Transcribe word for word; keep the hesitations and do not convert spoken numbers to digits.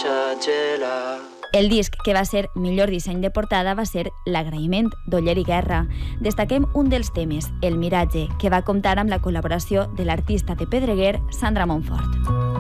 platja gelat. El disc que va ser millor disseny de portada va ser L'agraïment, d'Oller i Guerra. Destaquem un dels temes, El miratge, que va comptar amb la col·laboració de l'artista de Pedreguer, Sandra Montfort.